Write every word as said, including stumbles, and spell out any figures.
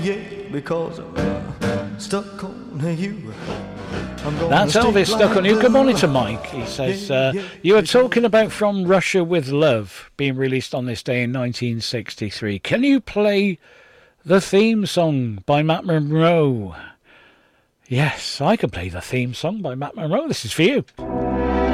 Yeah, because I'm uh, stuck on you. That's Elvis stuck on you. Good morning to Mike. He says, uh, you are talking about From Russia with Love being released on this day in nineteen sixty-three. Can you play the theme song by Matt Monro? Yes, I can play the theme song by Matt Monro. This is for you.